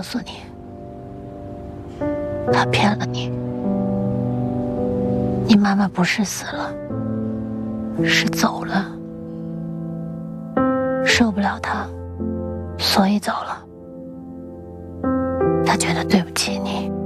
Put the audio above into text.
告诉你，他骗了你。你妈妈不是死了，是走了，受不了他，所以走了。他觉得对不起你。